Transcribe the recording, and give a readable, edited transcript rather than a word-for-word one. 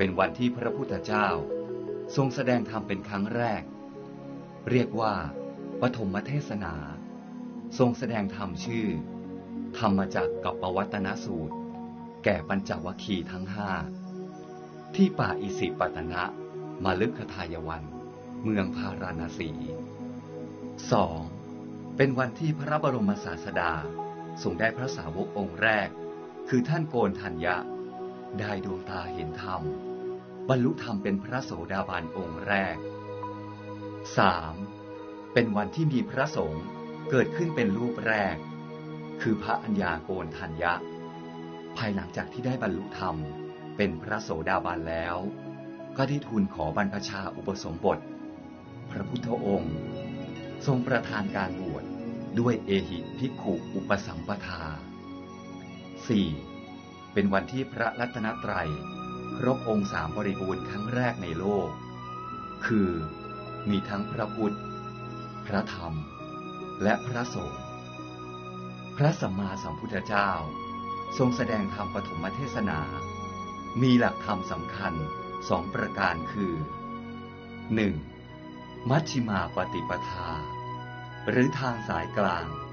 เป็นวันที่พระพุทธเจ้าทรงแสดงธรรมเป็นครั้งแรกเรียกว่าปฐมเทศนาทรงแสดงธรรมชื่อธรรมจักรกับปวัตตนสูตรแก่ปัญจวัคคีย์ทั้งห้าที่ป่าอิสิปตนะมฤคทายวันเมืองพาราณสี 2. เป็นวันที่พระบรมศาสดาทรงได้พระสาวกองค์แรกคือท่านโกณทัญญะได้ดวงตาเห็นธรรมบรรลุธรรมเป็นพระโสดาบันองค์แรก 3. เป็นวันที่มีพระสงฆ์เกิดขึ้นเป็นรูปแรกคือพระอัญญาโกณทัญญะภายหลังจากที่ได้บรรลุธรรมเป็นพระโสดาบันแล้วก็ได้ทูลขอบรรพชาอุปสมบทพระพุทธองค์ทรงประทานการบวชด้วยเอหิภิกขุอุปสัมปทา 4. เป็นวันที่พระรัตนตรัยครบองค์3บริบูรณ์ครั้งแรกในโลกคือมีทั้งพระพุทธพระธรรมและพระสงฆ์พระสัมมาสัมพุทธเจ้าทรงแสดงธรรมปฐมเทศนามีหลักธรรมสำคัญ2ประการคือ 1. มัชฌิมาปฏิปทาหรือทางสายกลาง